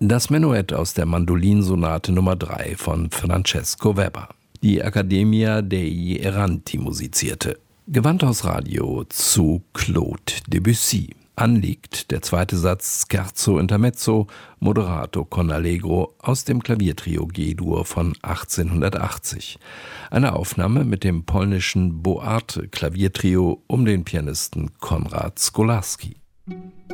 Das Menuett aus der Mandolinsonate Nummer 3 von Francesco Weber. Die Accademia degli Erranti musizierte. Gewandhausradio zu Claude Debussy. Anliegt der zweite Satz Scherzo Intermezzo, Moderato con Allegro aus dem Klaviertrio G-Dur von 1880. Eine Aufnahme mit dem polnischen Boarte Klaviertrio um den Pianisten Konrad Skolarski.